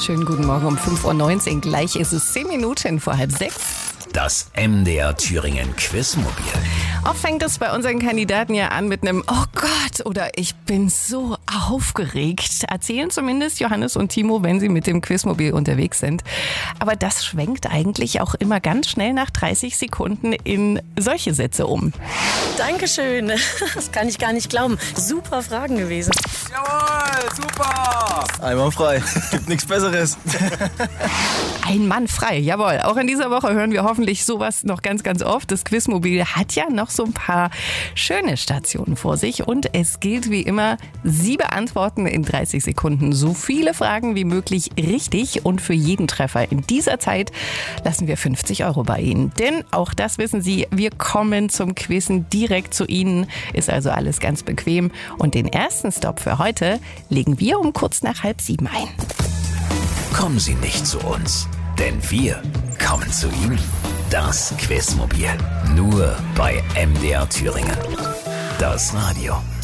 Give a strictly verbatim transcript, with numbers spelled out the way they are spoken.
Schönen guten Morgen um fünf Uhr neunzehn. Gleich ist es zehn Minuten vor halb sechs. Das M D R Thüringen Quizmobil. Oft fängt es bei unseren Kandidaten ja an mit einem Oh Gott oder ich bin so aufgeregt. Erzählen zumindest Johannes und Timo, wenn sie mit dem Quizmobil unterwegs sind. Aber das schwenkt eigentlich auch immer ganz schnell nach dreißig Sekunden in solche Sätze um. Dankeschön. Das kann ich gar nicht glauben. Super Fragen gewesen. Jawohl, super. Einmal frei. Gibt nichts Besseres. Ein Mann frei, jawohl. Auch in dieser Woche hören wir hoffentlich sowas noch ganz, ganz oft. Das Quizmobil hat ja noch so ein paar schöne Stationen vor sich. Und es gilt wie immer, Sie beantworten in dreißig Sekunden so viele Fragen wie möglich richtig. Und für jeden Treffer in dieser Zeit lassen wir fünfzig Euro bei Ihnen. Denn auch das wissen Sie, wir kommen zum Quizzen direkt zu Ihnen. Ist also alles ganz bequem. Und den ersten Stopp für heute legen wir um kurz nach halb sieben ein. Kommen Sie nicht zu uns, denn wir kommen zu Ihnen. Das Quizmobil. Nur bei M D R Thüringen. Das Radio.